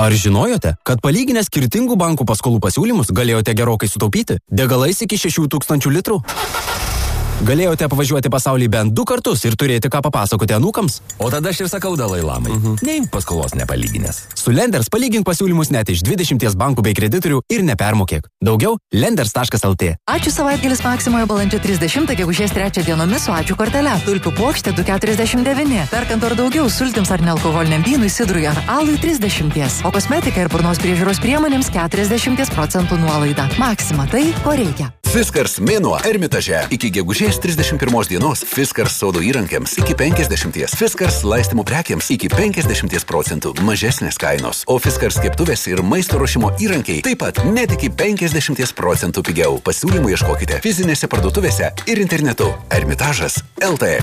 Ar žinojote, kad palyginę skirtingų bankų paskolų pasiūlymus galėjote gerokai sutaupyti? Degalais iki 6000 litrų? Galėjote apvažiuoti pasaulį bent 2 kartus ir turėti ką papasakoti anūkams? O tada aš ir sakau Dalai Lamai. Neimk paskolos nepalyginęs. Su Lenders palygink pasiūlymus net iš 20 bankų bei kreditorių ir nepermokėk. Daugiau lenders.lt. Ačiū savaitgalis Maksimoje balandžio 30 gegužės 3 dienomis su ačiū kortele. Tulpių puokštė 2,49. Perkant ar daugiau sultims ar nealkoholiniam vynui, sidrui ar alui 30. O kosmetika ir burnos priežiūros priemonėms 40% nuolaida. Maksima tai, ko reikia. Fiskars mėnuo Ermitaže. Iki gegužės 31 dienos Fiskars sodo įrankiams iki 50. Fiskars laistymų prekiams iki 50% mažesnės kainos. O Fiskars keptuvės ir maisto ruošimo įrankiai taip pat net iki 50% pigiau. Pasiūlymų ieškokite fizinėse parduotuvėse ir internetu. Ermitažas LT.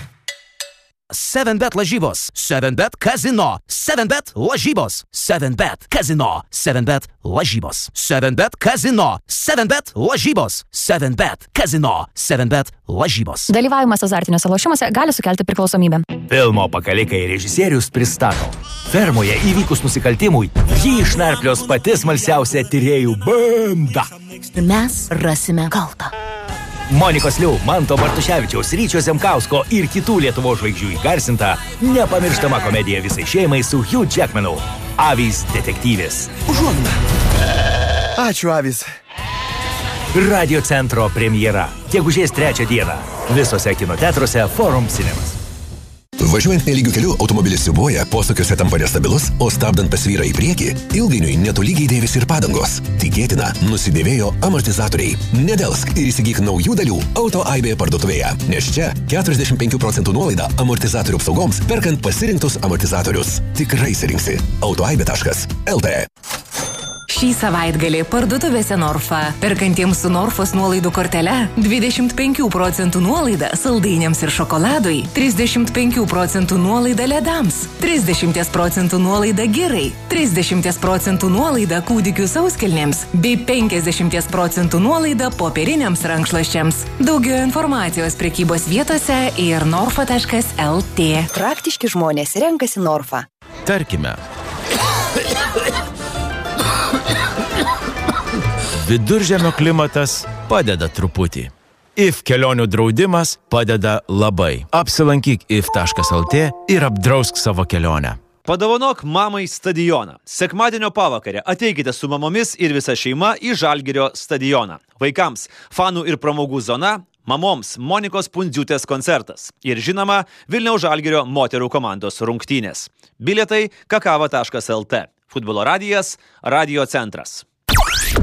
7bet lažybos, 7bet kazino, 7bet lažybos, 7bet kazino, 7bet lažybos, 7bet kazino, 7bet lažybos, 7bet kazino, 7bet lažybos. Dalyvavimas azartiniuose lošimuose gali sukelti priklausomybę. Filmo Pakalikai režisierius pristato. Fermoje įvykus nusikaltimui, jį išnarplios pati smalsiausia tyrėjų banda. Mes rasime kaltą. Monikos Liu, Manto Bartuševičiaus, Ryčio Zemkausko ir kitų Lietuvos žvaigždžių įgarsinta nepamirštama komedija visai šeimai su Hugh Jackmanu. Avys detektyvės. Užuomina. Ačiū, Avys. Radio centro premjera. Gegužės 3 dieną. Visose kinoteatruose Forum Cinemas. Važiuojant nelygiu keliu, automobilis siūbuoja, posūkiuose tampa nestabilus, o stabdant pasvyra į priekį, ilgainiui netolygiai dėvisi ir padangos. Tikėtina, nusidėvėjo amortizatoriai. Nedelsk ir įsigyk naujų dalių Auto Aibė parduotuvėje, nes čia 45% nuolaida amortizatorių apsaugoms, perkant pasirinktus amortizatorius. Tikrai sirinksi. autoaibė.lt. Šį savaitgalį parduotuvėse Norfa. Perkantiems su Norfos nuolaidų kortele 25% nuolaida saldainiams ir šokoladui, 35% nuolaida ledams, 30% nuolaida girai, 30% nuolaida kūdikių sauskelnėms bei 50% nuolaida popieriniams rankšluosčiams. Daugiau informacijos prekybos vietose ir norfa.lt. Praktiški žmonės renkasi Norfa. Tarkime, viduržemio klimatas padeda truputį. IF kelionių draudimas padeda labai. Apsilankyk if.lt ir apdrausk savo kelionę. Padovanok mamai stadioną. Sekmadienio pavakarę ateikite su mamomis ir visa šeima į Žalgirio stadioną. Vaikams fanų ir pramogų zona, mamoms Monikos Pundziūtės koncertas ir žinoma Vilniaus Žalgirio moterų komandos rungtynės. Bilietai kakava.lt. Futbolo radijas, Radio centras.